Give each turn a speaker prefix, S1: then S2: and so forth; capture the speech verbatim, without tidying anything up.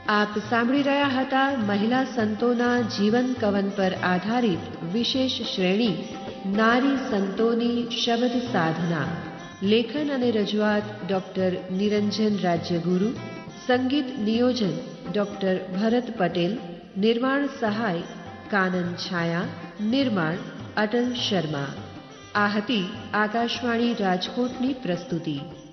S1: આપ સાંભળી રહ્યા હતા મહિલા સંતોના જીવન કવન પર આધારિત વિશેષ શ્રેણી નારી સંતોની શબ્દ સાધના. લેખન અને રજૂઆત ડોક્ટર નિરંજન રાજ્યગુરુ. સંગીત નિયોજન ડોક્ટર ભરત પટેલ. નિર્માણ સહાય કાનન છાયા. નિર્માણ અટલ શર્મા. આ હતી આકાશવાણી રાજકોટની પ્રસ્તુતિ.